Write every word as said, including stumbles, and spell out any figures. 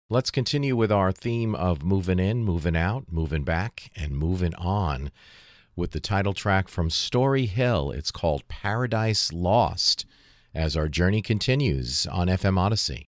Let's continue with our theme of moving in, moving out, moving back, and moving on with the title track from Story Hill. It's called Paradise Lost as our journey continues on F M Odyssey.